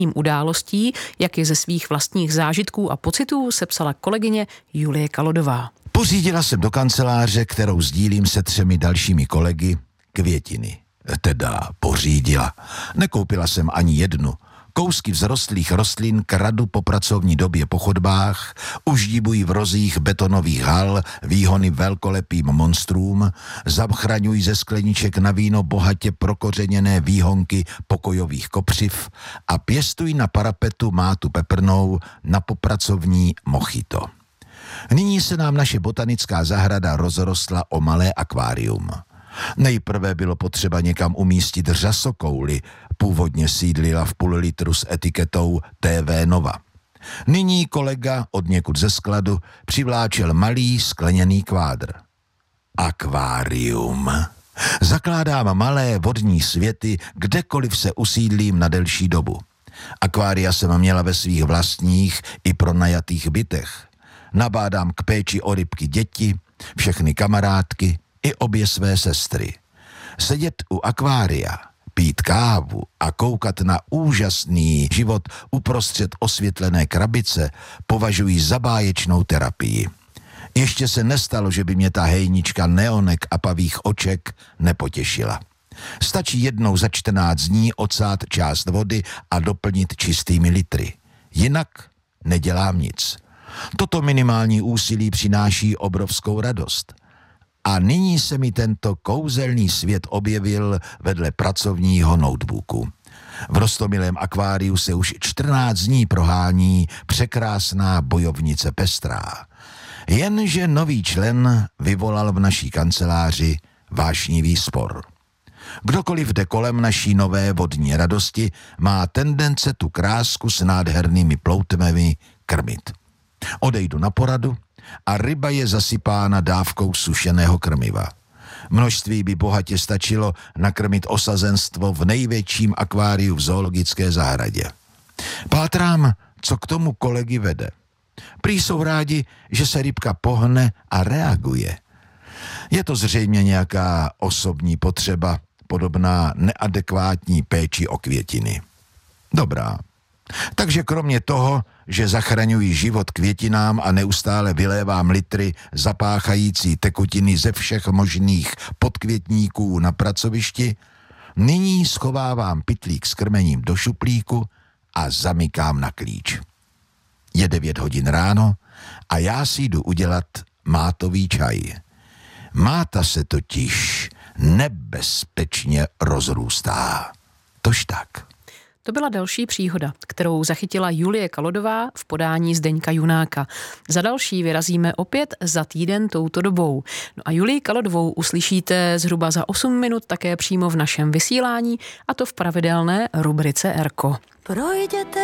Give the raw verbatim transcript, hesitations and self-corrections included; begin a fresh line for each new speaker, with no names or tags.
událostí, jak je ze svých vlastních zážitků a pocitů, sepsala kolegyně Julie Kalodová.
Pořídila jsem do kanceláře, kterou sdílím se třemi dalšími kolegy, květiny. Teda pořídila. Nekoupila jsem ani jednu. Kousky vzrostlých rostlin kradu po pracovní době po chodbách, uždíbují v rozích betonových hal výhony velkolepým monstrům, zachraňují ze skleniček na víno bohatě prokořeněné výhonky pokojových kopřiv a pěstují na parapetu mátu peprnou na popracovní mochito. Nyní se nám naše botanická zahrada rozrostla o malé akvárium. Nejprve bylo potřeba někam umístit řasokouli, původně sídlila v půl litru s etiketou T V Nova. Nyní kolega od někud ze skladu přivláčel malý skleněný kvádr. Akvárium. Zakládám malé vodní světy, kdekoliv se usídlím na delší dobu. Akvária jsem měla ve svých vlastních i pronajatých bytech. Nabádám k péči o rybky děti, všechny kamarádky i obě své sestry. Sedět u akvária, pít kávu a koukat na úžasný život uprostřed osvětlené krabice považuji za báječnou terapii. Ještě se nestalo, že by mě ta hejnička neonek a pavých oček nepotěšila. Stačí jednou za čtrnáct dní odsát část vody a doplnit čistými litry. Jinak nedělám nic. Toto minimální úsilí přináší obrovskou radost. A nyní se mi tento kouzelný svět objevil vedle pracovního notebooku. V roztomilém akváriu se už čtrnáct dní prohání překrásná bojovnice pestrá. Jenže nový člen vyvolal v naší kanceláři vášnivý spor. Kdokoliv jde kolem naší nové vodní radosti, má tendence tu krásku s nádhernými ploutvemi krmit. Odejdu na poradu a ryba je zasypána dávkou sušeného krmiva. Množství by bohatě stačilo nakrmit osazenstvo v největším akváriu v zoologické zahradě. Pátrám, co k tomu kolegy vede. Prý jsou rádi, že se rybka pohne a reaguje. Je to zřejmě nějaká osobní potřeba, podobná neadekvátní péči o květiny. Dobrá. Takže kromě toho, že zachraňují život květinám a neustále vylévám litry zapáchající tekutiny ze všech možných podkvětníků na pracovišti, nyní schovávám pytlík s krmením do šuplíku a zamykám na klíč. Je devět hodin ráno a já si jdu udělat mátový čaj. Máta se totiž nebezpečně rozrůstá. Tož tak.
To byla další příhoda, kterou zachytila Julie Kalodová v podání Zdeňka Junáka. Za další vyrazíme opět za týden touto dobou. No a Julii Kalodovou uslyšíte zhruba za osm minut také přímo v našem vysílání, a to v pravidelné rubrice Erko. Projděte